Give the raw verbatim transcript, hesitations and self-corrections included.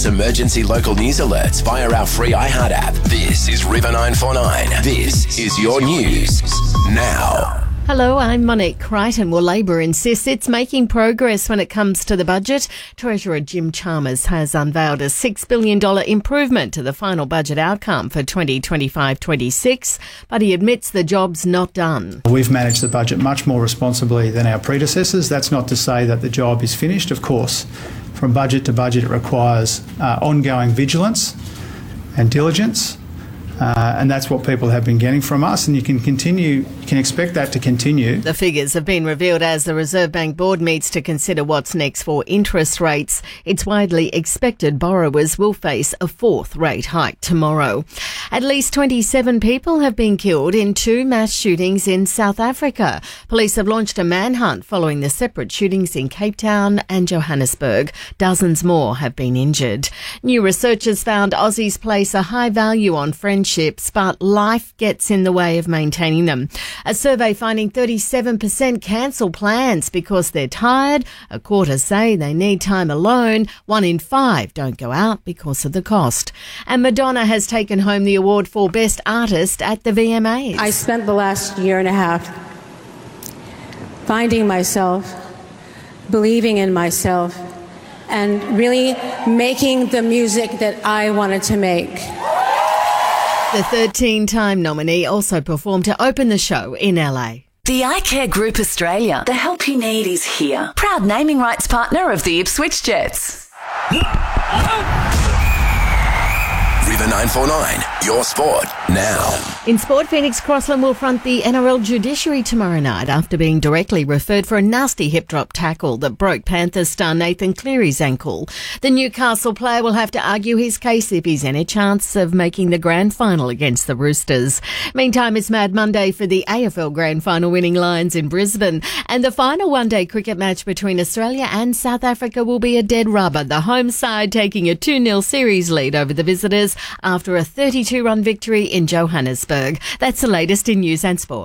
plus emergency local news alerts via our free iHeart app. This is River nine four nine. This is your news now. Hello, I'm Monique Crichton. Well, Labor insists it's making progress when it comes to the budget. Treasurer Jim Chalmers has unveiled a six billion dollars improvement to the final budget outcome for twenty twenty-five twenty-six, but he admits the job's not done. We've managed the budget much more responsibly than our predecessors. That's not to say that the job is finished, of course. From budget to budget, it requires uh, ongoing vigilance and diligence. Uh, and that's what people have been getting from us, and you can continue, you can expect that to continue. The figures have been revealed as the Reserve Bank Board meets to consider what's next for interest rates. It's widely expected borrowers will face a fourth rate hike tomorrow. At least twenty-seven people have been killed in two mass shootings in South Africa. Police have launched a manhunt following the separate shootings in Cape Town and Johannesburg. Dozens more have been injured. New research has found Aussies place a high value on friendship, but life gets in the way of maintaining them. A survey finding thirty-seven percent cancel plans because they're tired. A quarter say they need time alone. One in five don't go out because of the cost. And Madonna has taken home the award for Best Artist at the V M As. I spent the last year and a half finding myself, believing in myself, and really making the music that I wanted to make. The thirteen-time nominee also performed to open the show in L A. The iCare Group Australia. The help you need is here. Proud naming rights partner of the Ipswich Jets. River nine four nine, your sport now. In sport, Phoenix Crossland will front the N R L judiciary tomorrow night after being directly referred for a nasty hip drop tackle that broke Panthers star Nathan Cleary's ankle. The Newcastle player will have to argue his case if he's any chance of making the grand final against the Roosters. Meantime, it's Mad Monday for the A F L grand final winning Lions in Brisbane. And the final one-day cricket match between Australia and South Africa will be a dead rubber. The home side taking a two nil series lead over the visitors after a thirty-two run victory in Johannesburg. That's the latest in news and sport.